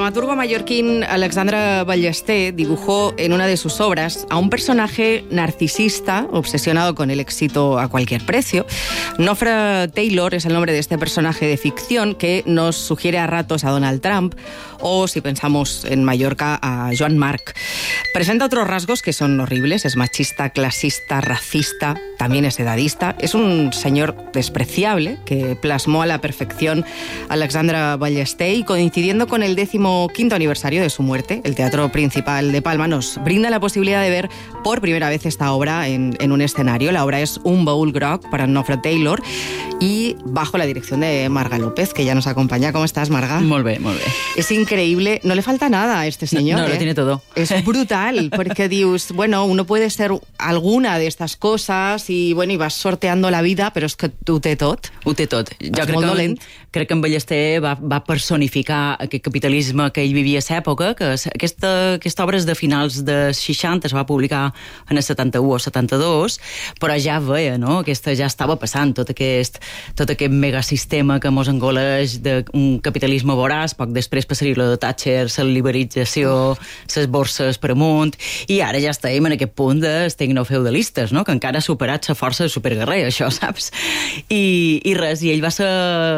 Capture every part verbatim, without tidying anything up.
dramaturgo mallorquín Alexandre Ballester dibujó en una de sus obras a un personaje narcisista obsesionado con el éxito a cualquier precio. Nofre Taylor es el nombre de este personaje de ficción que nos sugiere a ratos a Donald Trump o, si pensamos en Mallorca, a Joan Marc. Presenta otros rasgos que son horribles. Es machista, clasista, racista, también es edadista. Es un señor despreciable que plasmó a la perfección Alexandre Ballester, y coincidiendo con el décimo quinto aniversario de su muerte, el Teatro Principal de Palma nos brinda la posibilidad de ver por primera vez esta obra en, en un escenario. La obra es Un Bowl Grog para Nofre Taylor y bajo la dirección de Marga López, que ya nos acompaña. ¿Cómo estás, Marga? Molt bé, molt bé. Es increíble, no le falta nada a este señor. No, no, ¿eh? Lo tiene todo. Es brutal, porque dius, bueno, uno puede ser alguna de estas cosas y bueno, y vas sorteando la vida, però és que ho té tot. Ho té tot. Jo és crec molt que, dolent. crec que en Ballester va, va personificar aquest capitalisme que ell vivia a l'època, que aquesta, aquesta obra és de finals de seixanta, es va publicar en el setanta-u o setanta-dos, però ja veia, no?, aquesta ja estava passant tot aquest, tot aquest megasistema que mos engoleix d'un capitalisme voraç. Poc després passaria lo de Thatcher, la liberalització, les borses per amunt, i ara ja estem en aquest punt dels tecnofeudalistes, no?, que encara ha superat la força de superguerrer, això, saps? I, i res, i ell va, ser,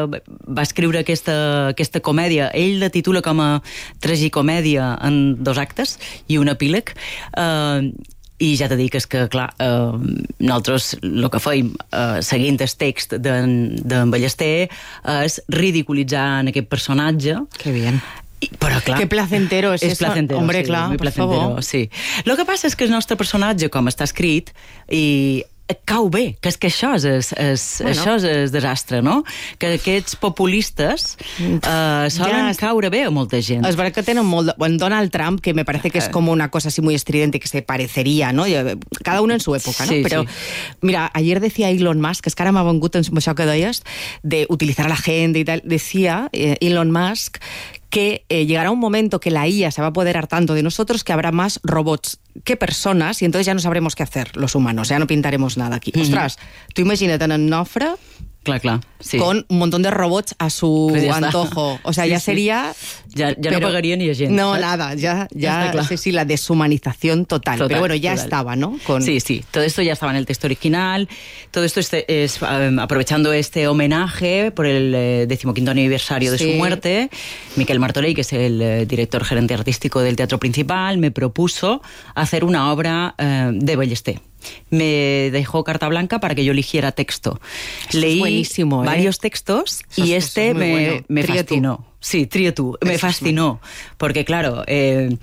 va escriure aquesta, aquesta comèdia. Ell la titula com a tragicomèdia en dos actes i un epíleg. Eh, I ja t'he dit que és que, clar, eh, nosaltres el que feim, eh, seguint el text d'en, d'en Ballester, és ridiculitzar en aquest personatge. Que bien. Però, clar, Qué placentero es, és eso. placentero, Hombre, sí, clar, muy por placentero, favor. sí. Lo que passa és que el nostre personatge, com està escrit, i cau bé, que és que això és, és, és, Bueno. això és el desastre, no? Que aquests populistes eh, solen Ja, caure bé a molta gent. Es verdad que tenen molt... De... Bueno, Donald Trump, que me parece que es como una cosa así muy estridente, que se parecería, ¿no? Cada uno en su época, ¿no? Sí, Pero, sí. mira, ayer decía Elon Musk, es que ara m'ha vengut en això que deies, de utilizar a la gente y tal, decía eh, Elon Musk que eh, llegará un momento que la I A se va a apoderar tanto de nosotros que habrá más robots que personas y entonces ya no sabremos qué hacer los humanos, ya no pintaremos nada aquí. Mm-hmm. Ostras, tú imagínate en Nofre Clar, clar, sí. con un montón de robots a su Pues ya antojo. está. O sea, Sí, ya sí. sería... Ja, ja pero, no pagaria ni a gent. No, saps? nada, ya, Ya ya está claro. sí, sí, la deshumanización total. Total, Pero bueno, ya total. estaba, ¿no? Con... Sí, sí, todo esto ya estaba en el texto original. Todo esto es, es um, aprovechando este homenaje por el eh, decimoquinto aniversario de Sí. su muerte. Miquel Martorell, que es el eh, director gerente artístico del Teatro Principal, me propuso hacer una obra eh, de Ballester. Me dejó carta blanca para que yo eligiera texto. Esto Leí es buenísimo, ¿eh? varios textos Eso y es- este eso es muy me, bueno. me Trío tú. fascinó. Sí, trío tú. Me Eso es fascinó. Porque, claro, eh,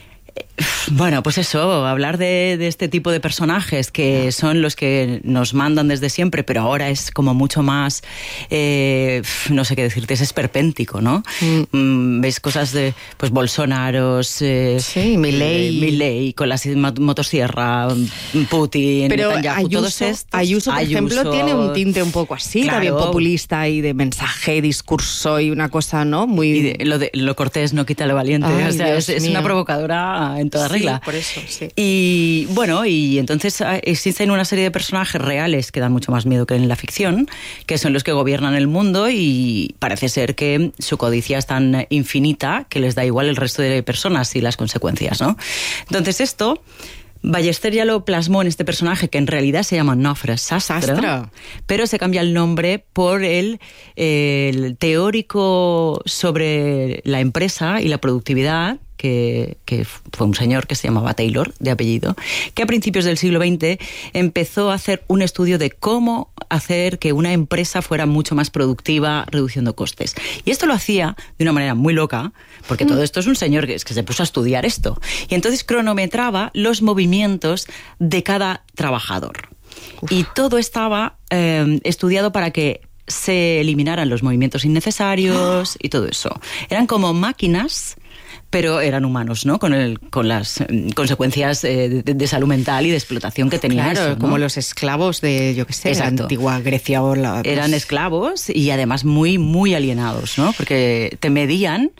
bueno, pues eso, hablar de, de este tipo de personajes que son los que nos mandan desde siempre, pero ahora es como mucho más, eh, no sé qué decirte, es esperpéntico, ¿no? Mm. Mm, ves cosas de, pues, Bolsonaros, eh, Sí, Milei. eh, Milei, con la motosierra, Putin, Pero Netanyahu, Ayuso, todos estos. Ayuso, por ejemplo, Ayuso, tiene un tinte un poco así, claro. también populista y de mensaje, discurso y una cosa, ¿no? Muy... Y de, lo, de, lo cortés no quita lo valiente. Ay, o sea, Dios es, es mío. una provocadora en toda Sí, regla. por eso, sí. Y bueno, y entonces existen una serie de personajes reales que dan mucho más miedo que en la ficción, que son los que gobiernan el mundo, y parece ser que su codicia es tan infinita que les da igual el resto de personas y las consecuencias, ¿no? Entonces esto... Ballester ya lo plasmó en este personaje que en realidad se llama Nofre Sastre, Sastre. pero se cambia el nombre por el, el teórico sobre la empresa y la productividad, que, que fue un señor que se llamaba Taylor, de apellido, que a principios del siglo veinte empezó a hacer un estudio de cómo hacer que una empresa fuera mucho más productiva, reduciendo costes. Y esto lo hacía de una manera muy loca, porque mm. todo esto es un señor que, que se puso a estudiar esto. Y entonces cronometraba los movimientos de cada trabajador. Uf. Y todo estaba eh, estudiado para que se eliminaran los movimientos innecesarios y todo eso. Eran como máquinas, pero eran humanos, ¿no? Con, el, con las eh, consecuencias eh, de, de salud mental y de explotación que tenía claro, eso, ¿no? como los esclavos de, yo qué sé, Exacto. la antigua Grecia o la... Eran esclavos y además muy, muy alienados, ¿no? Porque te medían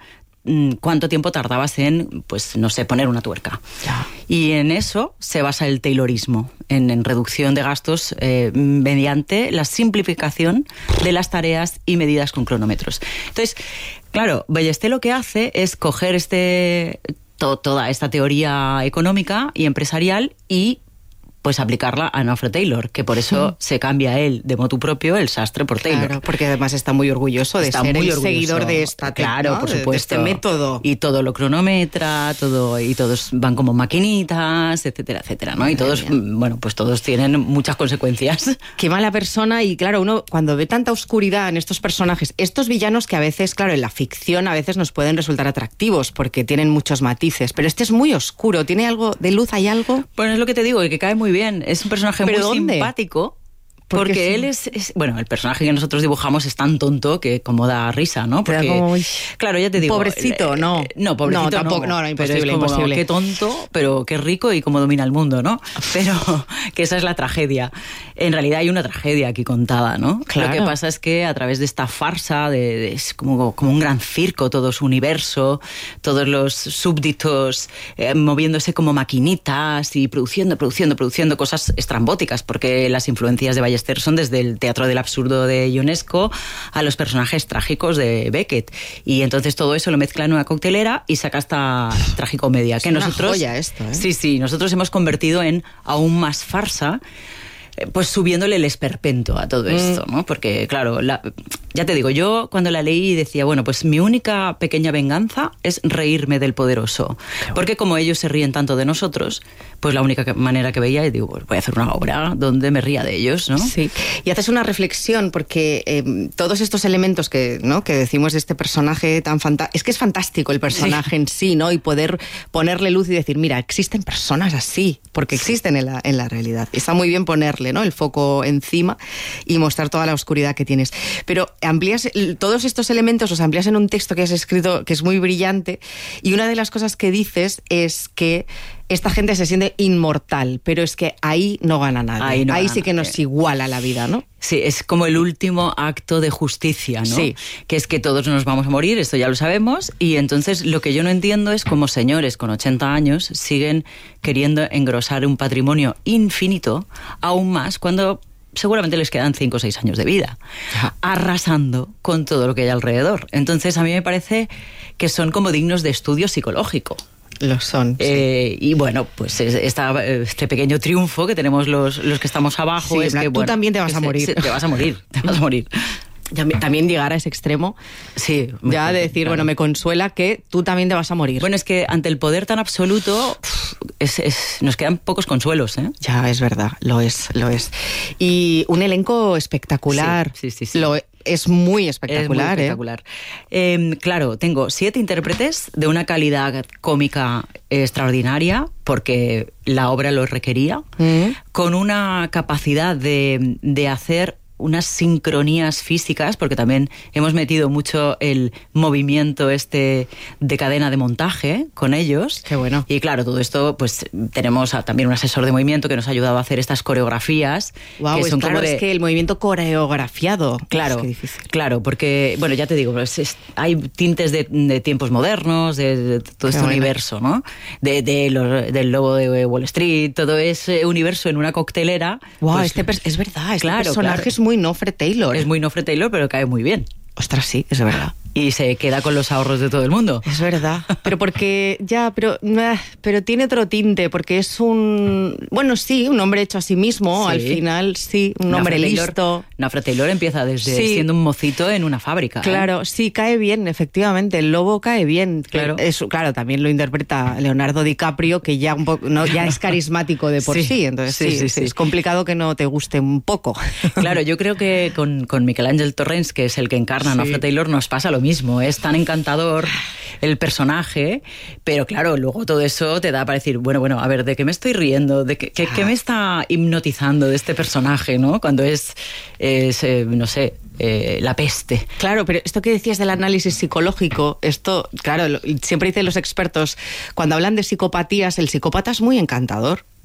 cuánto tiempo tardabas en, pues, no sé, poner una tuerca. Ya. Y en eso se basa el taylorismo, en, en reducción de gastos eh, mediante la simplificación de las tareas y medidas con cronómetros. Entonces, claro, Ballester lo que hace es coger este, to, toda esta teoría económica y empresarial y pues aplicarla a Nofre Taylor, que por eso se cambia él de motu propio el sastre por Taylor. Claro, porque además está muy orgulloso de está ser muy el orgulloso. seguidor de esta Claro, ¿no? por supuesto. De este método. Y todo lo cronometra, todo, y todos van como maquinitas, etcétera, etcétera, ¿no? Y todos, bueno, pues todos tienen muchas consecuencias. Qué mala persona, y claro, uno cuando ve tanta oscuridad en estos personajes, estos villanos que a veces, claro, en la ficción a veces nos pueden resultar atractivos porque tienen muchos matices, pero este es muy oscuro, ¿tiene algo de luz? ¿Hay algo? Bueno, es lo que te digo, y que cae muy bien. Es un personaje muy ¿Dónde? simpático. ¿Por Porque qué él sí? es, es... Bueno, el personaje que nosotros dibujamos es tan tonto que como da risa, ¿no? Te da Porque, como, uy, claro, ya te digo... pobrecito, eh, no. eh, No, pobrecito No, tampoco, no, no, imposible, pero es como, imposible. Qué tonto, pero qué rico y cómo domina el mundo, ¿no? Pero que esa es la tragedia. En realidad hay una tragedia aquí contada, ¿no? Claro. Lo que pasa es que a través de esta farsa, de, de, es como, como un gran circo, todo su universo, todos los súbditos eh, moviéndose como maquinitas y produciendo, produciendo, produciendo cosas estrambóticas, porque las influencias de Ballester son desde el teatro del absurdo de Ionesco a los personajes trágicos de Beckett. Y entonces todo eso lo mezcla en una coctelera y saca esta tragicomedia. Es que una nosotros, joya esto, ¿eh? Sí, sí, nosotros hemos convertido en aún más farsa, pues subiéndole el esperpento a todo esto, ¿no? Porque, claro, la, ya te digo, yo cuando la leí decía, bueno, pues mi única pequeña venganza es reírme del poderoso. Bueno. Porque como ellos se ríen tanto de nosotros, pues la única manera que veía, y digo, pues voy a hacer una obra donde me ría de ellos, ¿no? Sí, y haces una reflexión porque eh, todos estos elementos que, ¿no? que decimos de este personaje tan fantástico, es que es fantástico el personaje sí. en sí, ¿no? Y poder ponerle luz y decir, mira, existen personas así, porque existen en la, en la realidad. Está muy bien ponerle, ¿no? el foco encima y mostrar toda la oscuridad que tienes. Pero amplías todos estos elementos, los amplías en un texto que has escrito que es muy brillante, y una de las cosas que dices es que esta gente se siente inmortal, pero es que ahí no gana nadie. Ahí, no ahí gana sí que nos iguala la vida, ¿no? Sí, es como el último acto de justicia, ¿no? Sí. Que es que todos nos vamos a morir, esto ya lo sabemos, y entonces lo que yo no entiendo es cómo señores con ochenta años siguen queriendo engrosar un patrimonio infinito, aún más cuando seguramente les quedan cinco o seis años de vida, arrasando con todo lo que hay alrededor. Entonces a mí me parece que son como dignos de estudio psicológico. Lo son. Sí. Eh, y bueno, pues esta, este pequeño triunfo que tenemos los, los que estamos abajo sí, es que tú bueno, también te vas a morir. Se, se, te vas a morir, te vas a morir. También llegar a ese extremo, sí, ya de decir, claro. bueno, me consuela que tú también te vas a morir. Bueno, es que ante el poder tan absoluto es, es, nos quedan pocos consuelos, ¿eh? Ya, es verdad, lo es, lo es. Y un elenco espectacular. Sí, sí, sí. sí. Lo, es muy espectacular, es muy espectacular. ¿eh? Eh, claro, tengo siete intérpretes de una calidad cómica extraordinaria, porque la obra lo requería, mm. con una capacidad de, de hacer unas sincronías físicas, porque también hemos metido mucho el movimiento este de cadena de montaje con ellos. Qué bueno. Y claro, todo esto, pues tenemos a, también un asesor de movimiento que nos ha ayudado a hacer estas coreografías. Wow, que es, son claro, como de... es que el movimiento coreografiado. Claro, es que difícil. Claro, porque, bueno, ya te digo, pues es, hay tintes de, de tiempos modernos, de, de todo Qué este bueno. universo, ¿no? De, de los, del lobo de Wall Street, todo ese universo en una coctelera. Wow, pues, este es verdad, este claro, personaje claro. es muy Nofre Taylor. Es muy Nofre Taylor, pero cae muy bien. Ostras, sí, es verdad. Y se queda con los ahorros de todo el mundo. Es verdad. Pero porque, ya, pero, pero tiene otro tinte, porque es un... Bueno, sí, un hombre hecho a sí mismo, sí. al final, sí, un Nofre hombre Taylor, listo. Nofre Taylor empieza desde sí. siendo un mocito en una fábrica. Claro, ¿eh? sí, cae bien, efectivamente, el lobo cae bien. Claro. Es, claro, también lo interpreta Leonardo DiCaprio, que ya, un poco, no, ya es carismático de por sí, sí entonces sí, sí, sí, sí, es complicado que no te guste un poco. Claro, yo creo que con, con Miquel Ángel Torrents, que es el que encarna a sí. Nofre Taylor, nos pasa lo mismo, es tan encantador el personaje, pero claro, luego todo eso te da para decir, bueno, bueno, a ver, ¿de qué me estoy riendo? ¿De qué, qué, qué me está hipnotizando de este personaje, no? Cuando es, es eh, no sé, eh, la peste. Claro, pero esto que decías del análisis psicológico, esto, claro, lo, siempre dicen los expertos, cuando hablan de psicopatías, el psicópata es muy encantador.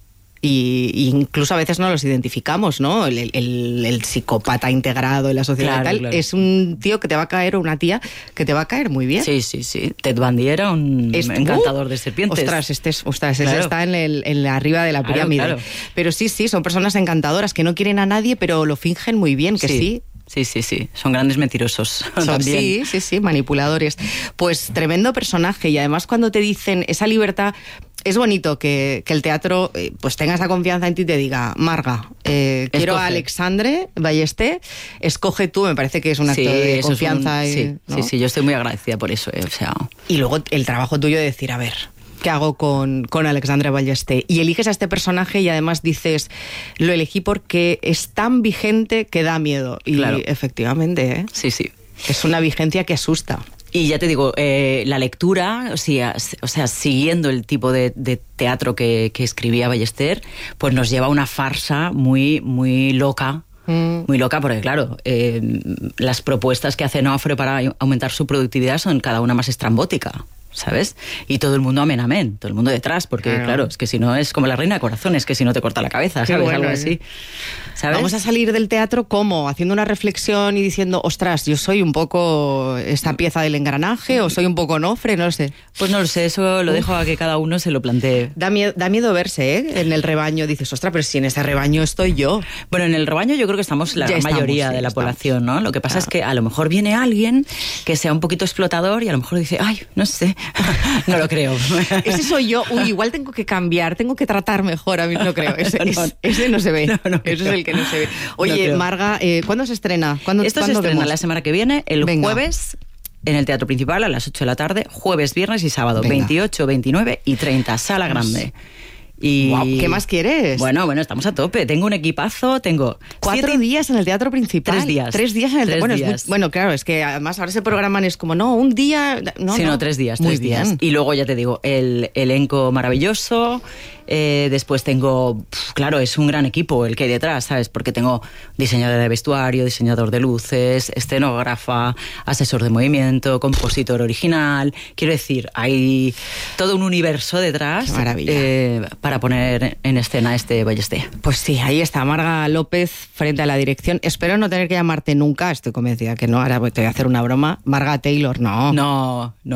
y, y incluso a veces no los identificamos, ¿no? El, el, el psicópata integrado en la sociedad claro, y tal, claro. es un tío que te va a caer o una tía que te va a caer muy bien. Sí, sí, sí. Ted Bundy era un Es- encantador uh, de serpientes. Ostras, este es, ostras, ese Claro. está en, el, en la arriba de la Claro, pirámide. claro. Pero sí, sí, son personas encantadoras que no quieren a nadie, pero lo fingen muy bien, que sí. Sí, sí, sí. Son grandes mentirosos. Son- también. sí, sí, sí, manipuladores. Pues tremendo personaje, y además cuando te dicen esa libertad, es bonito que, que el teatro eh, pues tenga esa confianza en ti y te diga, Marga, eh, quiero a Escoge. Alexandre Ballester, escoge tú, me parece que es un acto Sí, de eso es un- confianza. y, sí, ¿no? sí, sí, yo estoy muy agradecida por eso. eh, O sea, Y luego el trabajo tuyo de decir, a ver, ¿qué hago con, con Alexandre Ballester? Y eliges a este personaje y además dices, lo elegí porque es tan vigente que da miedo. Y Claro. efectivamente, ¿eh? sí, sí. Es una vigencia que asusta. Y ya te digo, eh, la lectura, o sea, o sea siguiendo el tipo de, de teatro que, que escribía Ballester, pues nos lleva a una farsa muy, muy loca. Mm. Muy loca, porque claro, eh, las propuestas que hace Onofre para aumentar su productividad son cada una más estrambótica, ¿sabes? Y todo el mundo amén, amén, todo el mundo detrás, porque Claro. claro, es que si no es como la reina de corazones, que si no te corta la cabeza, Qué ¿sabes? bueno, Algo ¿eh? así. ¿Sabes? Vamos a salir del teatro como haciendo una reflexión y diciendo, ostras, yo soy un poco esta pieza del engranaje o soy un poco Onofre, no lo sé. Pues no lo sé, eso lo dejo a que cada uno se lo plantee. Da miedo, da miedo verse, ¿eh? En el rebaño dices, ostras, pero si en ese rebaño estoy yo. Bueno, en el rebaño yo creo que estamos la Ya gran estamos, mayoría sí, de la estamos. población, ¿no? Lo que pasa Ah. es que a lo mejor viene alguien que sea un poquito explotador y a lo mejor dice, ay, no sé, no lo creo. Ese soy yo. Uy, igual tengo que cambiar, tengo que tratar mejor. A mí no creo. Ese no, es, ese no se ve. No, no ese creo. es el que no se ve. Oye, No creo. Marga, eh, ¿cuándo se estrena? ¿Cuándo, Esto se ¿cuándo estrena vemos? la semana que viene, el Venga. jueves, en el Teatro Principal a las ocho de la tarde, jueves, viernes y sábado, Venga. veintiocho, veintinueve y treinta, sala grande. Y Guau, ¿qué más quieres? Bueno, bueno, estamos a tope. Tengo un equipazo, tengo Cuatro siete- días en el teatro principal. Tres días. Tres días en el Tres bueno, es muy- días. bueno, claro, es que además ahora se programan, es como, no, un día. No, sí, no, no, tres días, Muy tres días. bien. Y luego ya te digo, el elenco maravilloso. eh, después tengo, pf, claro, es un gran equipo el que hay detrás, ¿sabes? Porque tengo diseñador de vestuario, diseñador de luces, escenógrafa, asesor de movimiento, compositor original. Quiero decir, hay todo un universo detrás Qué maravilla. eh, para poner en escena este Ballester. Pues sí, ahí está Marga López frente a la dirección. Espero no tener que llamarte nunca, estoy convencida que no, ahora te voy a hacer una broma. Marga Taylor, no. No, no.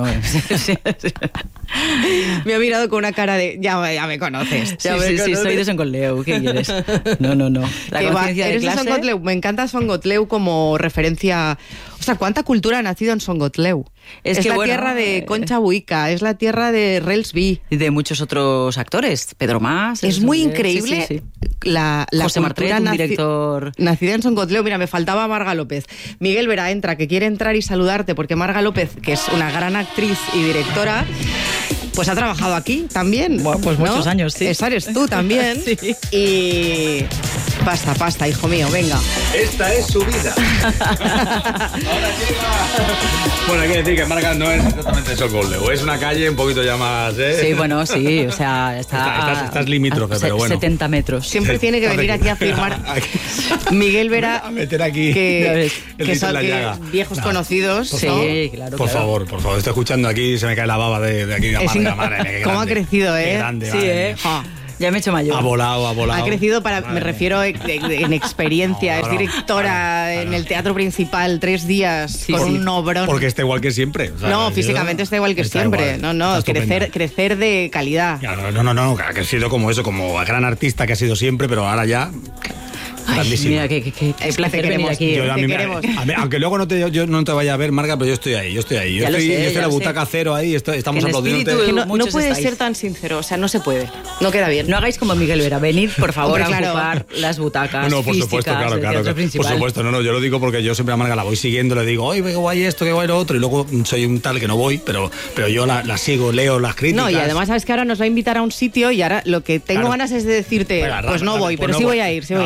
Me ha mirado con una cara de, ya, ya me conoces. Sí, ya me sí, sí, conoces. soy de Son Gotleu, ¿qué quieres? No, no, no. La Que va, conciencia de eres de clase... Son Gotleu. Me encanta Son Gotleu como referencia. O sea, ¿cuánta cultura ha nacido en Son Gotleu? Es Es, que, la bueno, tierra de eh, Concha Buica, es la tierra de Relsby. Y de muchos otros actores, Pedro Más. Es muy sí, increíble sí, sí. la, la José Martret, cultura un naci- director... Nacida en Son Gotleu. Mira, me faltaba Marga López. Miguel Vera entra, que quiere entrar y saludarte, porque Marga López, que es una gran actriz y directora, pues ha trabajado aquí también. Bueno, pues ¿no? muchos años, sí. Esa eres tú también. Sí. Y pasta, pasta, hijo mío, venga. Esta es su vida. Ahora llega. Bueno, hay que decir que Marga no es exactamente Son Gotleu. Es una calle un poquito ya más. ¿eh? Sí, bueno, sí, o sea, está... Está- estás- a- estás limítrofe, a pero bueno. setenta metros. Siempre tiene que venir aquí a firmar. A Miguel Vera, meter aquí que, el que dedo en son la que llaga. viejos No, conocidos. Sí, ¿no? claro, Por claro. favor, por favor. Estoy escuchando aquí, se me cae la baba de, de aquí de Es Marga. inc- Madre mía, qué ¿Cómo ha grande. crecido, Qué eh? grande, Sí, madre ¿eh? mía. Ja. Ya me he hecho mayor. Ha volado, ha volado. Ha crecido para, Madre me mía. refiero en, en experiencia, No, no, es directora claro, claro. en el teatro principal, tres días, Sí, con sí. un obrón. Porque está igual que siempre. o sea, no, yo- físicamente está igual que está siempre. igual. No, no, Está crecer, estupenda. crecer de calidad. Ya, No, no, no, no, ha crecido como eso, como gran artista que ha sido siempre, pero ahora ya. Ay, grandísimo. mira, qué, qué, qué, qué Es que placer te venir queremos. aquí. Yo, a Te mí me- queremos. a mí- aunque luego no te, yo, yo no te vaya a ver, Marga, pero yo estoy ahí, yo estoy ahí. Yo Ya lo estoy, sé, yo estoy ya en la lo butaca sé. cero ahí, estoy- estamos En aplaudiendo. espíritu- Que no, no Muchos puedes estáis. ser tan sincero, o sea, no se puede. No queda bien. No hagáis como Miguel Vera, venid por favor Hombre, a claro. ocupar las butacas No, no, por supuesto, físicas claro, del claro. teatro claro. Por principal. supuesto, no, no, yo lo digo porque yo siempre a Marga la voy siguiendo, le digo, oye, qué guay esto, qué guay lo otro, y luego soy un tal que no voy, pero, pero yo la, la sigo, leo las críticas. No, y además sabes que ahora nos va a invitar a un sitio y ahora lo que tengo Claro. ganas es de decirte, Venga, pues Rafa, no Rafa, voy, pues pero no sí voy. voy a ir, sí No, voy a ir. venga, vente,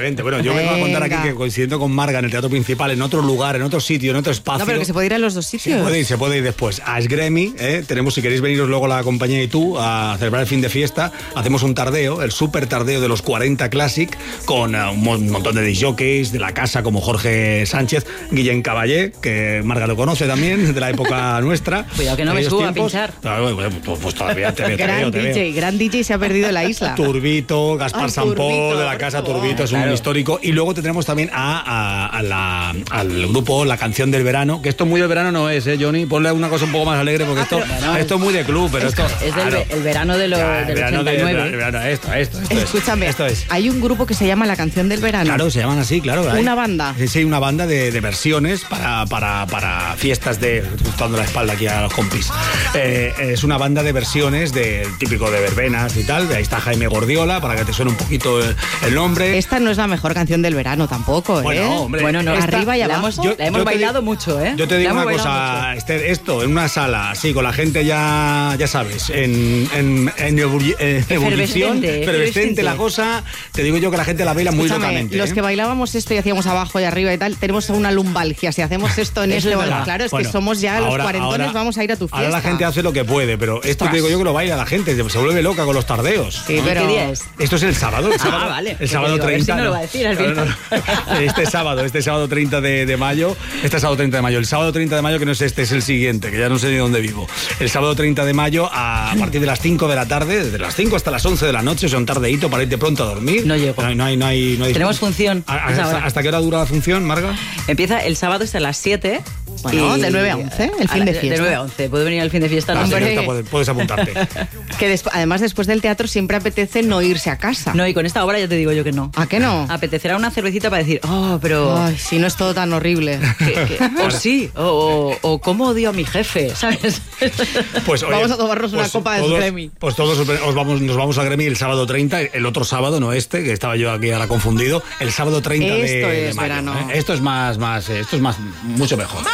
vente. Bueno, yo vengo a contar aquí que coincidiendo con Marga en el teatro principal, en otro lugar, en otro sitio, en otro espacio. No, pero que se puede ir a los dos sitios. Se puede ir, se puede ir después. A Esgremi, ¿eh? Tenemos, si queréis veniros luego la compañía y tú a celebrar el fin de fiesta, hacemos un tardeo, el súper tardeo de los cuarenta Classic, con uh, un montón de disjockeys de la casa como Jorge Sánchez, Guillén Caballé, que Marga lo conoce también, de la época nuestra. Cuidado que no me suba a pinchar. Pues, pues todavía te veo, te gran veo, te D J, veo. gran D J se ha perdido en la isla. Turbito, Gaspar Sampol, de la casa Turbito, es un claro. histórico. Y luego tendremos también a, a, a la, al grupo La Canción del Verano, que esto muy del verano no es, ¿eh, Johnny? Ponle una cosa un poco más alegre, porque Ah, esto, pero, bueno, esto es muy de club, pero es, esto... Es del claro. el verano de lo, Ya, el del verano de- ochenta y nueve. el verano, esto, esto, esto es. Escúchame, Esto es. hay un grupo que se llama La Canción del Verano. Claro, se llaman así, claro. hay- Una banda. Sí, sí, una banda de, de versiones para, para, para fiestas de... Dando la espalda aquí a los compis. Eh, es una banda de versiones de típico de verbenas y tal. Ahí está Jaime Gordiola, para que te suene un poquito el, el nombre. Esta no es la mejor canción del verano tampoco, ¿eh? Bueno, hombre. Bueno, no, Esta- arriba y la abajo. hemos- Yo- la hemos te bailado di- mucho, ¿eh? Yo te digo La hemos una bailado cosa, mucho. este, esto, en una sala, así, con la gente ya, ya sabes, en, en, en ebulli- eh, ebullición, Efervescente, efervescente la efervescente. cosa, te digo yo que la gente la baila muy Escúchame, locamente. los ¿eh? que bailábamos esto y hacíamos abajo y arriba y tal, tenemos una lumbalgia. Si hacemos esto en Eso este es momento, verdad. claro, es Bueno, que somos ya los ahora- cuarentones, ahora- vamos a ir a tu fiesta. Ahora la gente hace lo que puede, pero esto Ostras. te digo yo que lo baila la gente, se vuelve loca con los tardeos. Sí, pero... ¿Qué día es? Esto es el sábado, el Ah, sábado, vale. el Que sábado digo, a ver si treinta. no lo va a decir al No, no, no. Este sábado, este sábado treinta de, de mayo, este sábado treinta de mayo, el sábado treinta de mayo, que no es este, es el siguiente, que ya no sé ni dónde vivo. El sábado treinta de mayo, a partir de las cinco de la tarde, desde las cinco hasta las once de la noche, son tardeíto para irte pronto a dormir. No llego. No hay, no hay, no hay, no hay- Tenemos función. ¿A- a- esa hasta, hora. hasta qué hora dura la función, Marga? Empieza el sábado hasta las siete. Bueno, de nueve a once, el a fin la- de fiesta. De nueve a once. Puede venir al fin de fiesta. Ah, no, sí, hombre. esta puedes, puedes apuntarte. Que desp- además después del teatro siempre apetece no irse a casa. No, y con esta obra ya te digo yo que no. ¿A qué no? Apetecerá una cervecita para decir, oh, pero... Ay, si no es todo tan horrible. que- que- o sí, o, o, o cómo odio a mi jefe, ¿sabes? Pues, oye, Vamos a tomarnos una copa de todos- Gremi. Pues todos os vamos, nos vamos a Gremi el sábado treinta, el otro sábado, no este, que estaba yo aquí ahora confundido, el sábado treinta de, Esto de es mayo, verano. ¿eh? Esto es más, más, eh, esto es más, mucho mejor.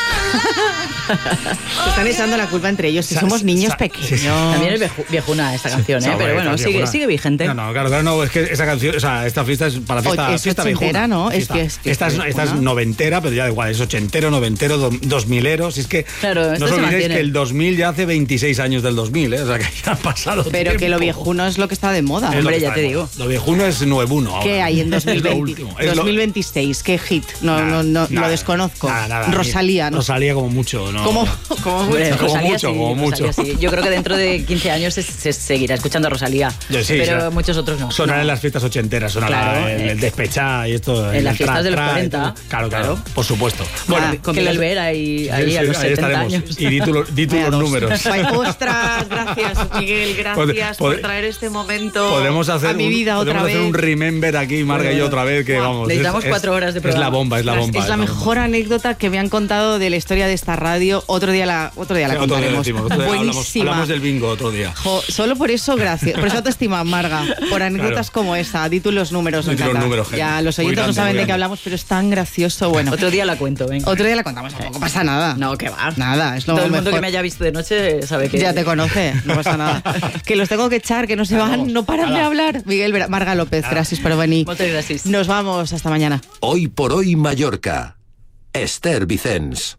Se están echando la culpa entre ellos, si Sa- somos niños sa- pequeños. sí, sí. También es vieju- viejuna esta canción, ¿eh? No, Pero bueno, esta sigue, viejuna. sigue vigente. No, no, claro, claro, no, es que esa canción, o sea, esta fiesta es para fiesta, Oye, es fiesta ochentera, viejuna. ¿no? Es Fiesta. que es fiesta esta, es, esta es viejuna. noventera, pero ya da igual, es ochentero, noventero, do- dos milero, si es que Claro, no esto os se olvidéis mantiene. que el dos mil ya hace veintiséis años del dos mil, ¿eh? O sea, que ya ha pasado Pero que lo tiempo. viejuno es lo que está de moda. Es lo Hombre, que ya está te de digo. moda. Lo viejuno es nuevuno ahora. ¿Qué hay en dos mil Es lo veinte? último. Es lo- dos mil veintiséis? ¿Qué hit? No, Nada, no, no, nada, lo desconozco. nada, nada. Rosalía, ¿no? Rosalía como mucho, ¿no? Como, como Hombre, mucho. Como Rosalía mucho, sí, como Rosalía mucho. sí. Yo creo que dentro de quince años se, se seguirá escuchando a Rosalía. Yo sí, pero o sea, muchos otros no. Sonará No. en las fiestas ochenteras, sonará Claro, el, eh, el despechá y esto. en el las fiestas tra, de los tra y cuarenta. todo. Claro, claro, Claro. por supuesto. Bueno, Ah, con que Miguel los- Ver ahí, ahí a los ahí setenta estaremos. años. Y di tú, los- di tú Vaya los dos. números. Ay, ostras, gracias, Miguel, gracias Pod- por traer este momento Podemos hacer a mi un- vida otra podemos vez. hacer un remember aquí, Marga y yo otra vez, que Guau. vamos. Necesitamos es- cuatro es- horas de Es la programa. bomba, es la bomba. es la bomba. mejor anécdota que me han contado de la historia de esta radio. Otro día la, otro día la Sí, otro día contaremos. decimos, otro día hablamos, Buenísima. hablamos del bingo otro día. Jo, solo por eso, gracias. Por eso te estima, Marga. Por anécdotas Claro. como esta. Di tú los números. me Di tú los encanta. números, gente. Ya, los Muy oyentes grande, no saben muy de qué grande. hablamos, pero es tan gracioso. Bueno, Otro día la cuento, venga. otro día la contamos. Tampoco pasa nada. No, que va. Nada, es lo Todo el mundo mejor. que me haya visto de noche sabe que... Ya te conoce, no pasa nada. Que los tengo que echar, que no se Vamos, van, no paran de ala. hablar. Miguel Vera- Marga López, gracias por venir. Moltes gràcies. Nos vamos, hasta mañana. Hoy por hoy Mallorca. Esther Vicens.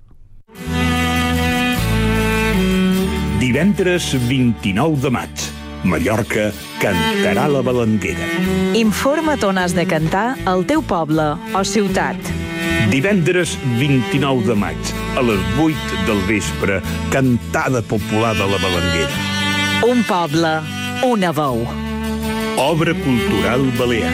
Divendres vint-i-nou de maig, Mallorca cantarà la balanguera. Informa't on has de cantar al teu poble o ciutat. Divendres vint-i-nou de maig, a les vuit del vespre, cantada popular de la balanguera. Un poble, una veu. Obra cultural balear.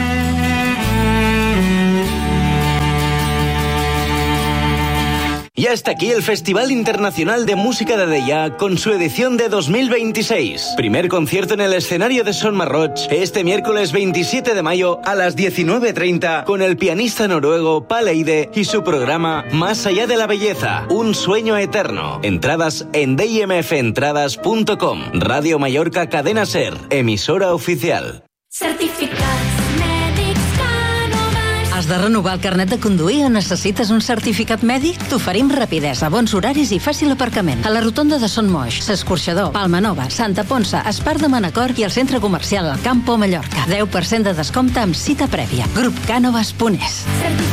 Y hasta aquí el Festival Internacional de Música de Deià con su edición de dos mil veintiséis. Primer concierto en el escenario de Son Marroch este miércoles veintisiete de mayo a las diecinueve treinta con el pianista noruego Pal Eide y su programa Más allá de la belleza, un sueño eterno. Entradas en d i m f entradas punto com. Radio Mallorca Cadena Ser, emisora oficial. Certificats mèdics que no van. Has Has de renovar el carnet de conduir o necessites un certificat mèdic? T'oferim rapidesa, bons horaris i fàcil aparcament. A la rotonda de Son Moix, S'Escorxador, Palma Nova, Santa Ponça, Espart de Manacor i el centre comercial El Campo, Mallorca. deu per cent de descompte amb cita prèvia. grup cànovas punt es.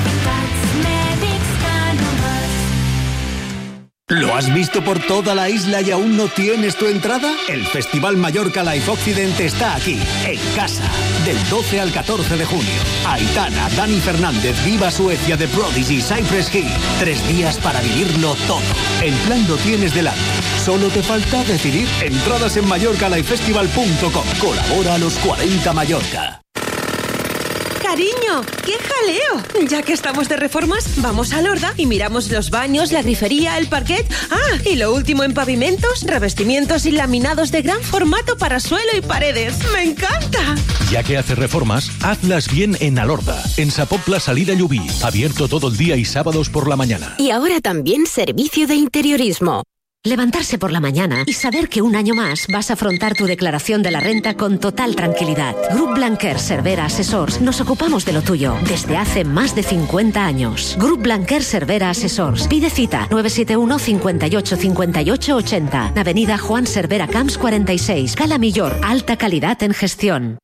¿Lo has visto por toda la isla y aún no tienes tu entrada? El Festival Mallorca Life Occident está aquí, en casa, del doce al catorce de junio. Aitana, Dani Fernández, Viva Suecia, The Prodigy, Cypress Hill. Tres días para vivirlo todo. El plan lo tienes delante. Solo te falta decidir. Entradas en mallorca life festival punto com. Colabora a los cuarenta Mallorca. Cariño, ¡qué jaleo! Ya que estamos de reformas, vamos a Lorda y miramos los baños, la grifería, el parquet. Ah, y lo último en pavimentos, revestimientos y laminados de gran formato para suelo y paredes. ¡Me encanta! Ya que haces reformas, hazlas bien en Alorda, en Sapopla Salida Llubí, abierto todo el día y sábados por la mañana. Y ahora también servicio de interiorismo. Levantarse por la mañana y saber que un año más vas a afrontar tu declaración de la renta con total tranquilidad. Grup Blanquer Cervera Assessors nos ocupamos de lo tuyo desde hace más de cincuenta años. Grup Blanquer Cervera Assessors. Pide cita nueve siete uno, cinco ocho, cinco ocho, ochenta. Avenida Juan Cervera Camps cuarenta y seis. Cala Millor. Alta calidad en gestión.